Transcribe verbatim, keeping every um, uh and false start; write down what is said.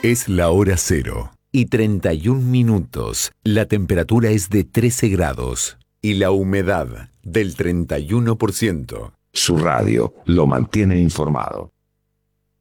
Es la hora cero y treinta y un minutos. La temperatura es de trece grados y la humedad del treinta y uno por ciento. Su radio lo mantiene informado.